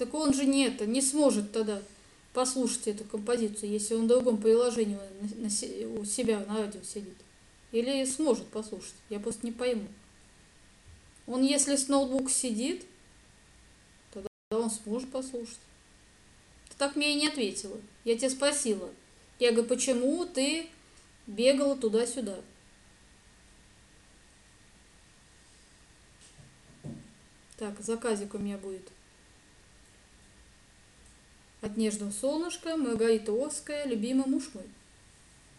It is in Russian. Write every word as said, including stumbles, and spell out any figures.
Так он же не это, не сможет тогда послушать эту композицию, если он в другом приложении на, на, у себя на радио сидит. Или сможет послушать, я просто не пойму. Он если с ноутбука сидит, тогда он сможет послушать. Ты так мне и не ответила. Я тебя спросила. Я говорю, почему ты бегала туда-сюда? Так, заказик у меня будет. От нежного солнышка, Маргарита Орская, любимый муж мой.